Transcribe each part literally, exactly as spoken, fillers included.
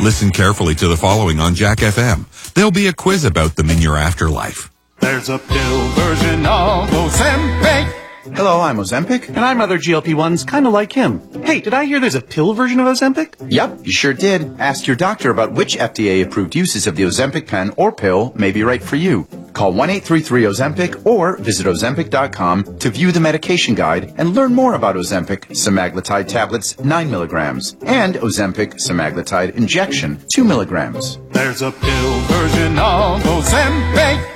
Listen carefully to the following on Jack F M. There'll be a quiz about them in your afterlife. There's a pill version of Ozempic. Hello, I'm Ozempic. And I'm other G L P ones kind of like him. Hey, did I hear there's a pill version of Ozempic? Yep, you sure did. Ask your doctor about which F D A-approved uses of the Ozempic pen or pill may be right for you. Call one eight three three Ozempic or visit Ozempic dot com to view the medication guide and learn more about Ozempic semaglutide tablets nine milligrams and Ozempic semaglutide injection two milligrams. There's a pill version of Ozempic.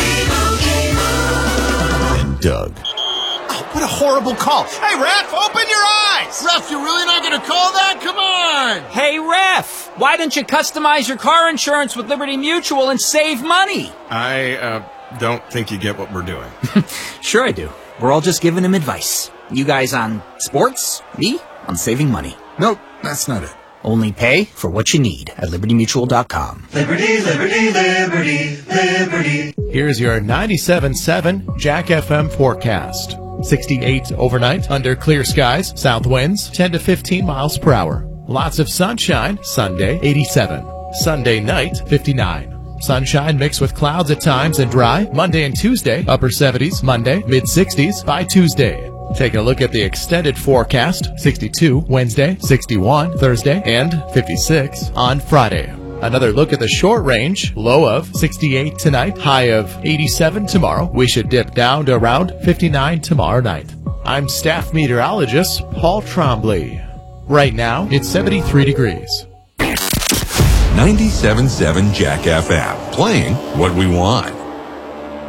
And Doug. What a horrible call. Hey, Ref, open your eyes! Ref, you're really not going to call that? Come on! Hey, Ref, why don't you customize your car insurance with Liberty Mutual and save money? I, uh, don't think you get what we're doing. Sure I do. We're all just giving him advice. You guys on sports, me on saving money. Nope, that's not it. Only pay for what you need at liberty mutual dot com. Liberty, liberty, liberty, liberty. Here's your ninety-seven point seven Jack F M forecast. sixty-eight overnight under clear skies, south winds ten to fifteen miles per hour. Lots of sunshine, Sunday eighty-seven. Sunday night fifty-nine. Sunshine mixed with clouds at times and dry. Monday and Tuesday upper seventies, Monday mid sixties by Tuesday. Take a look at the extended forecast, sixty-two Wednesday, sixty-one Thursday, and fifty-six on Friday. Another look at the short range, low of sixty-eight tonight, high of eighty-seven tomorrow. We should dip down to around fifty-nine tomorrow night. I'm staff meteorologist Paul Trombley. Right now, it's seventy-three degrees. ninety-seven point seven Jack F M, playing what we want.